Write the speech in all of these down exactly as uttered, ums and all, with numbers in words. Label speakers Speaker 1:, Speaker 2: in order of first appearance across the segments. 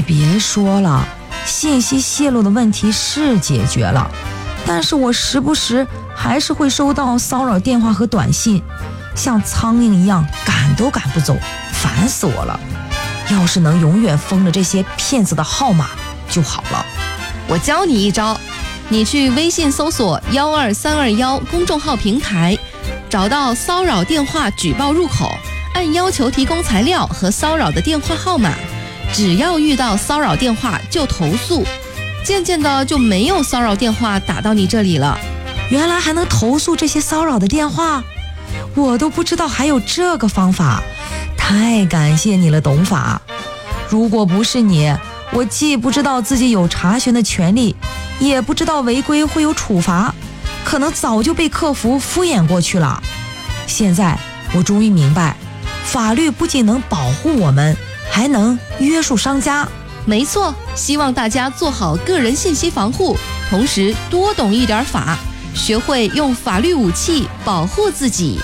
Speaker 1: 别说了，信息泄露的问题是解决了，但是我时不时还是会收到骚扰电话和短信，像苍蝇一样赶都赶不走，烦死我了。要是能永远封了这些骗子的号码就好了。
Speaker 2: 我教你一招，你去微信搜索幺二三二幺公众号平台，找到骚扰电话举报入口，按要求提供材料和骚扰的电话号码，只要遇到骚扰电话就投诉，渐渐的就没有骚扰电话打到你这里了。
Speaker 1: 原来还能投诉这些骚扰的电话，我都不知道还有这个方法，太感谢你了，董法。如果不是你，我既不知道自己有查询的权利，也不知道违规会有处罚，可能早就被客服敷衍过去了。现在我终于明白，法律不仅能保护我们，还能约束商家。
Speaker 2: 没错，希望大家做好个人信息防护，同时多懂一点法，学会用法律武器保护自己。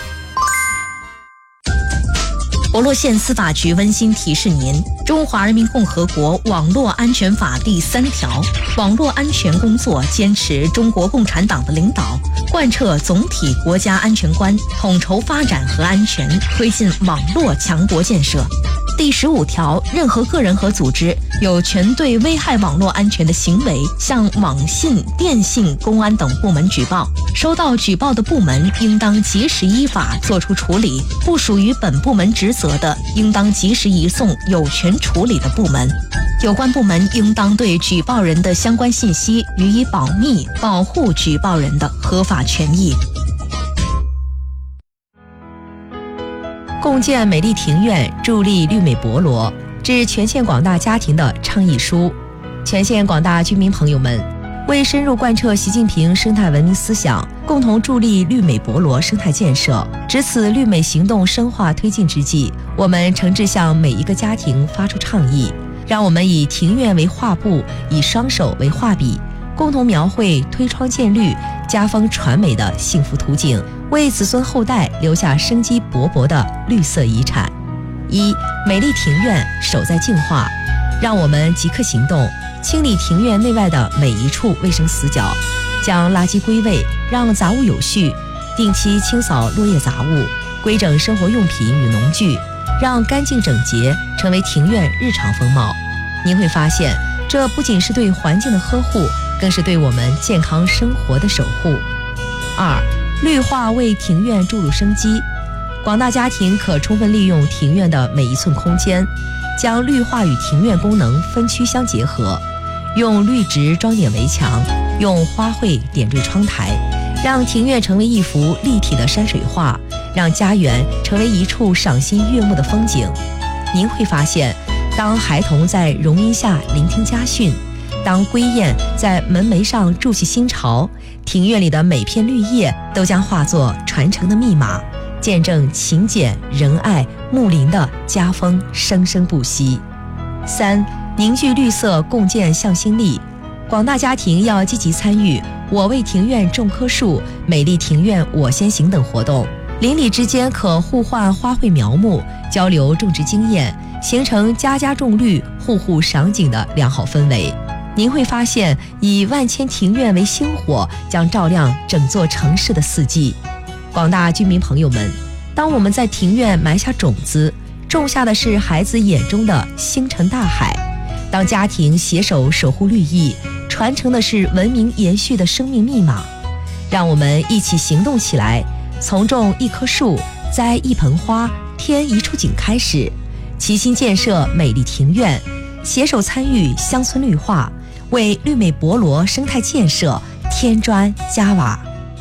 Speaker 3: 博洛县司法局温馨提示您：中华人民共和国网络安全法第三条，网络安全工作坚持中国共产党的领导，贯彻总体国家安全观，统筹发展和安全，推进网络强国建设。第十五条，任何个人和组织有权对危害网络安全的行为向网信、电信、公安等部门举报，收到举报的部门应当及时依法作出处理，不属于本部门职责的，应当及时移送有权处理的部门。有关部门应当对举报人的相关信息予以保密，保护举报人的合法权益。
Speaker 1: 共建美丽庭院，助力绿美博罗，致全县广大家庭的倡议书。全县广大居民朋友们，为深入贯彻习近平生态文明思想，共同助力绿美博罗生态建设，值此绿美行动深化推进之际，我们诚挚向每一个家庭发出倡议，让我们以庭院为画布，以双手为画笔，共同描绘推窗见绿、家风传美的幸福图景，为子孙后代留下生机勃勃的绿色遗产。一、美丽庭院，守在净化，让我们即刻行动，清理庭院内外的每一处卫生死角，将垃圾归位，让杂物有序，定期清扫落叶杂物，规整生活用品与农具，让干净整洁成为庭院日常风貌。您会发现，这不仅是对环境的呵护，更是对我们健康生活的守护。二、绿化为庭院注入生机，广大家庭可充分利用庭院的每一寸空间，将绿化与庭院功能分区相结合，用绿植装点围墙，用花卉点缀窗台，让庭院成为一幅立体的山水画，让家园成为一处赏心悦目的风景。您会发现，当孩童在榕荫下聆听家训，当归雁在门楣上筑起新巢，庭院里的每片绿叶都将化作传承的密码，见证勤俭仁爱睦邻的家风生生不息。三、凝聚绿色，共建向心力，广大家庭要积极参与我为庭院种棵树、美丽庭院我先行等活动，邻里之间可互换花卉苗木，交流种植经验，形成家家种绿、户户赏景的良好氛围。您会发现，以万千庭院为星火，将照亮整座城市的四季。广大居民朋友们，当我们在庭院埋下种子，种下的是孩子眼中的星辰大海；当家庭携手守护绿意，传承的是文明延续的生命密码。让我们一起行动起来，从种一棵树、栽一盆花、添一处景开始，齐心建设美丽庭院，携手参与乡村绿化，为绿美博罗生态建设添砖加瓦。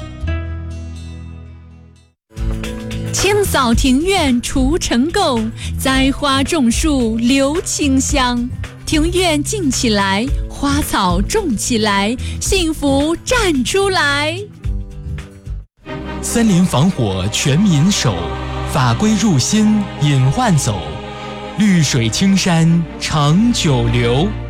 Speaker 4: 清扫庭院除尘垢，栽花种树留清香。庭院静起来，花草种起来，幸福站出来。
Speaker 5: 森林防火全民守，法规入心隐患走，绿水青山长久留。